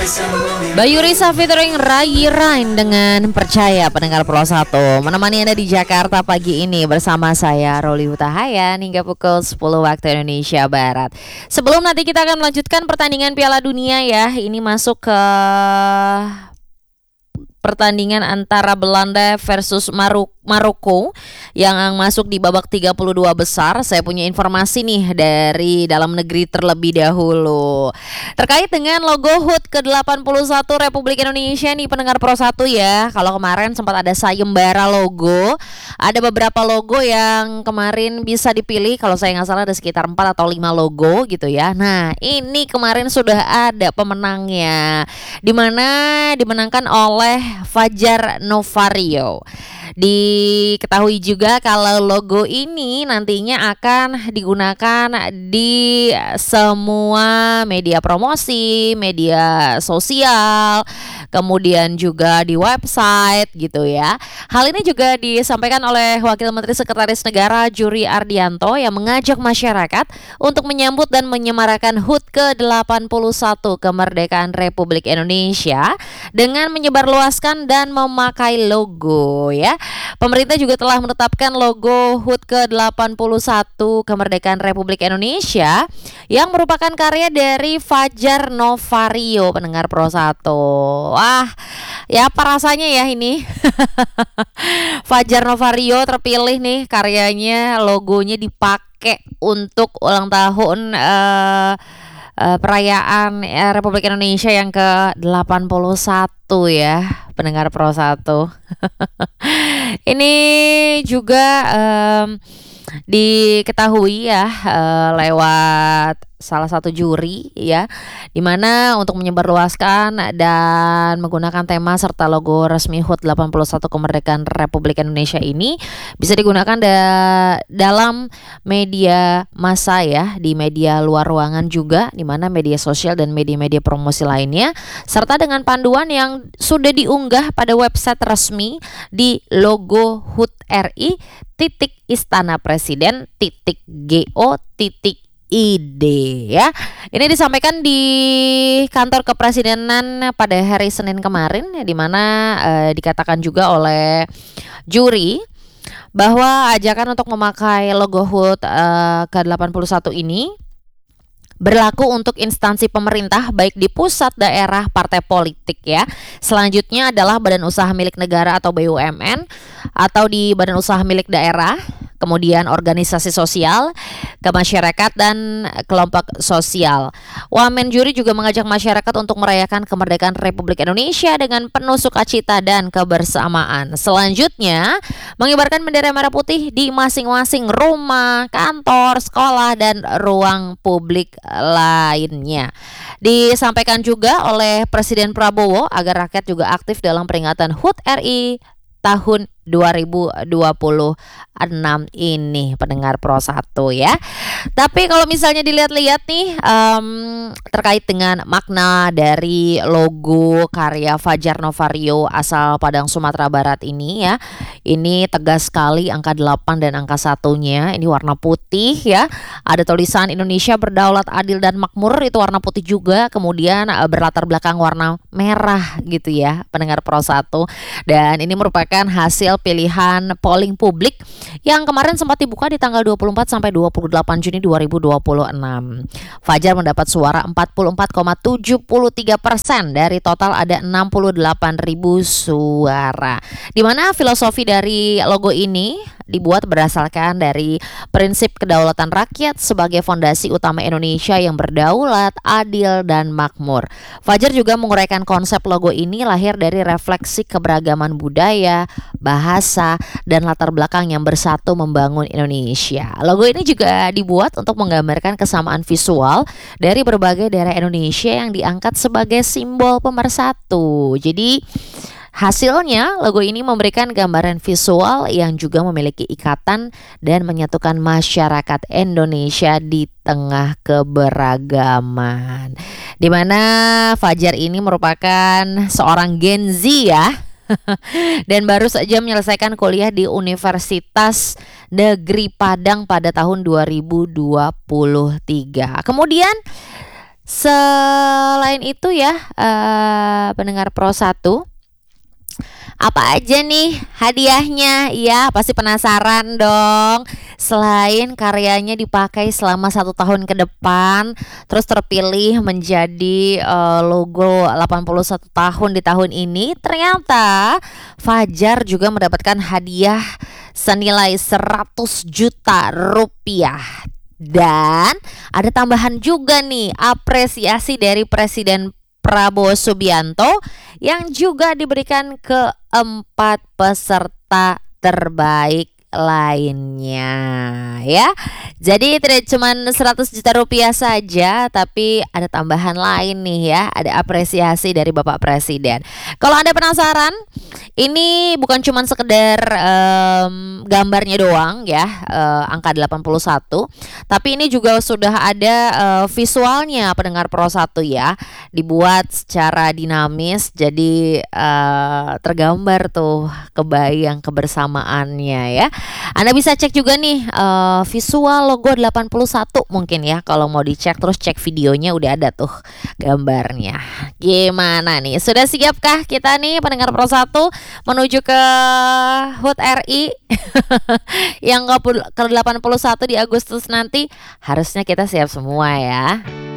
Bayu Risa featuring Rai Rain dengan Percaya. Pendengar Pro 1 menemani Anda di Jakarta pagi ini bersama saya Roli Hutahayan hingga pukul 10 waktu Indonesia Barat. Sebelum nanti kita akan melanjutkan pertandingan Piala Dunia ya. Ini masuk ke pertandingan antara Belanda versus Maroko yang masuk di babak 32 besar. Saya punya informasi nih dari dalam negeri terlebih dahulu terkait dengan logo HUT ke-81 Republik Indonesia nih pendengar Pro 1 ya. Kalau kemarin sempat ada sayembara logo, ada beberapa logo yang kemarin bisa dipilih, kalau saya nggak salah ada sekitar 4 atau 5 logo gitu ya. Nah ini kemarin sudah ada pemenangnya, dimana dimenangkan oleh Fajar Novario. Diketahui juga kalau logo ini nantinya akan digunakan di semua media promosi, media sosial, kemudian juga di website gitu ya. Hal ini juga disampaikan oleh Wakil Menteri Sekretaris Negara Juri Ardianto yang mengajak masyarakat untuk menyambut dan menyemarakan HUT ke-81 kemerdekaan Republik Indonesia dengan menyebarluaskan dan memakai logo ya. Pemerintah juga telah menetapkan logo HUT ke-81 kemerdekaan Republik Indonesia yang merupakan karya dari Fajar Novario pendengar Pro 1. Wah, ya apa rasanya ya ini? Fajar Novario terpilih nih, karyanya, logonya dipakai untuk ulang tahun perayaan Republik Indonesia yang ke-81 ya, pendengar Pro 1. Ini juga diketahui ya lewat salah satu juri ya, dimana untuk menyebarluaskan dan menggunakan tema serta logo resmi HUT 81 kemerdekaan Republik Indonesia ini bisa digunakan dalam media massa ya, di media luar ruangan juga, dimana media sosial dan media-media promosi lainnya, serta dengan panduan yang sudah diunggah pada website resmi di logo HUT RI @istana presiden .go .id ya. Ini disampaikan di kantor kepresidenan pada hari Senin kemarin, di mana dikatakan juga oleh juri bahwa ajakan untuk memakai logo HUT ke-81 ini berlaku untuk instansi pemerintah baik di pusat, daerah, partai politik ya. Selanjutnya adalah badan usaha milik negara atau BUMN atau di badan usaha milik daerah, kemudian organisasi sosial, kemasyarakat dan kelompok sosial. Wamen juri juga mengajak masyarakat untuk merayakan kemerdekaan Republik Indonesia dengan penuh sukacita dan kebersamaan. Selanjutnya, mengibarkan bendera merah putih di masing-masing rumah, kantor, sekolah dan ruang publik lainnya. Disampaikan juga oleh Presiden Prabowo agar rakyat juga aktif dalam peringatan HUT RI tahun 2026 ini pendengar Pro 1 ya. Tapi kalau misalnya dilihat-lihat nih terkait dengan makna dari logo karya Fajar Novario asal Padang Sumatera Barat ini ya, ini tegas sekali angka 8 dan angka 1-nya ini warna putih ya. Ada tulisan Indonesia berdaulat, adil dan makmur, itu warna putih juga, kemudian berlatar belakang warna merah gitu ya pendengar Pro 1. Dan ini merupakan hasil pilihan polling publik yang kemarin sempat dibuka di tanggal 24 sampai 28 Juni 2026. Fajar mendapat suara 44,73% dari total ada 68.000 suara. Di mana filosofi dari logo ini dibuat berdasarkan dari prinsip kedaulatan rakyat sebagai fondasi utama Indonesia yang berdaulat, adil dan makmur. Fajar juga menguraikan konsep logo ini lahir dari refleksi keberagaman budaya, bahasa, dan latar belakang yang bersatu membangun Indonesia. Logo ini juga dibuat untuk menggambarkan kesamaan visual dari berbagai daerah Indonesia yang diangkat sebagai simbol pemersatu. Jadi hasilnya, logo ini memberikan gambaran visual yang juga memiliki ikatan dan menyatukan masyarakat Indonesia di tengah keberagaman. Di mana Fajar ini merupakan seorang Gen Z ya. Dan baru saja menyelesaikan kuliah di Universitas Negeri Padang pada tahun 2023. Kemudian Selain itu ya, pendengar Pro 1, apa aja nih hadiahnya? Ya, pasti penasaran dong. Selain karyanya dipakai selama 1 tahun ke depan, terus terpilih menjadi logo 81 tahun di tahun ini, ternyata Fajar juga mendapatkan hadiah senilai 100 juta rupiah. Dan ada tambahan juga nih, apresiasi dari Presiden Prabowo Subianto yang juga diberikan ke 4 peserta terbaik lainnya ya. Jadi tidak cuma 100 juta rupiah saja, tapi ada tambahan lain nih ya, ada apresiasi dari Bapak Presiden. Kalau Anda penasaran, ini bukan cuma sekedar gambarnya doang ya, angka 81, tapi ini juga sudah ada visualnya pendengar Pro 1 ya, dibuat secara dinamis, jadi tergambar tuh kebayang kebersamaannya ya. Anda bisa cek juga nih visual logo 81 mungkin ya, kalau mau dicek, terus cek videonya udah ada tuh gambarnya. Gimana nih? Sudah siapkah kita nih pendengar Pro 1 menuju ke HUT RI yang ke 81 di Agustus nanti? Harusnya kita siap semua ya.